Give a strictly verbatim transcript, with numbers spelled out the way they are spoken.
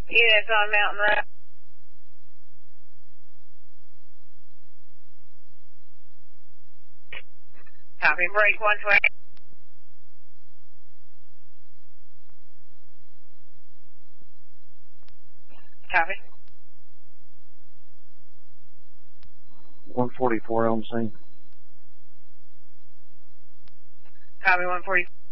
Units on Mountain Road. Copy, break one twenty. Copy. one forty-four on scene. Copy, one forty.